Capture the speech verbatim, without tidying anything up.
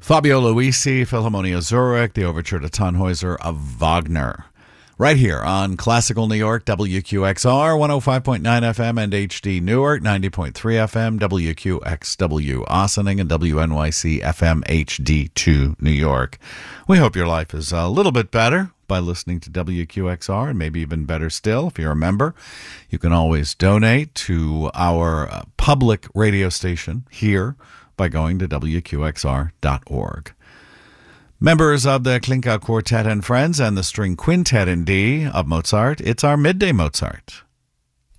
Fabio Luisi, Philharmonia Zurich, the overture to Tannhäuser of Wagner. Right here on Classical New York, W Q X R, one oh five point nine F M and H D Newark, ninety point three F M, W Q X W Ossining, and W N Y C F M H D two New York. We hope your life is a little bit better by listening to W Q X R, and maybe even better still, if you're a member, you can always donate to our uh, public radio station here by going to W Q X R dot org. Members of the Klinka Quartet and Friends and the String Quintet in D of Mozart, it's our Midday Mozart.